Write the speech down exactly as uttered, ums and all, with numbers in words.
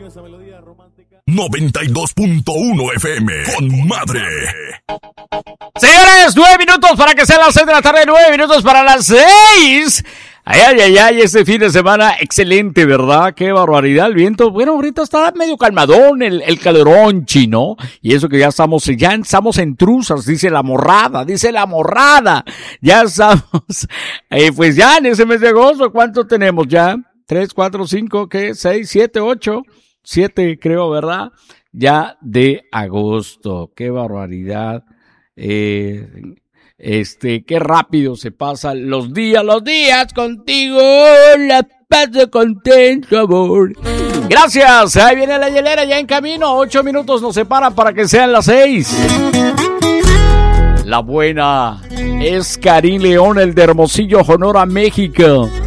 noventa y dos punto uno F M con madre. Señores, nueve minutos para que sean las seis de la tarde, nueve minutos para las seis. Ay, ay, ay, ay, este fin de semana excelente, ¿verdad? Qué barbaridad, el viento. Bueno, ahorita está medio calmadón el, el calorón chino. Y eso que ya estamos, ya estamos en truzas, dice la morrada, dice la morrada. Ya estamos, eh, pues ya en ese mes de agosto, ¿cuánto tenemos ya? Tres, cuatro, cinco, ¿qué? Seis, siete, ocho, siete creo, ¿verdad? Ya de agosto, qué barbaridad. Eh... Este, qué rápido se pasan los días, los días contigo, la paso contento, amor. Gracias, ahí viene la hielera ya en camino, ocho minutos nos separan para que sean las seis. La buena es Karim León, el de Hermosillo, Sonora, México.